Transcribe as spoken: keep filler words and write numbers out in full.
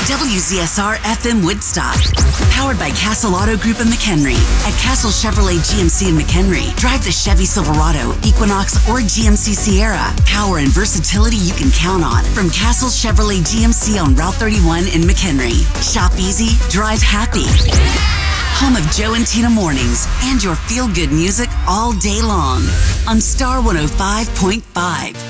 W Z S R F M Woodstock. Powered by Castle Auto Group in McHenry. At Castle Chevrolet G M C in McHenry, drive the Chevy Silverado, Equinox, or G M C Sierra. Power and versatility you can count on from Castle Chevrolet G M C on Route thirty-one in McHenry. Shop easy, drive happy. Home of Joe and Tina mornings and your feel-good music all day long on Star one oh five point five.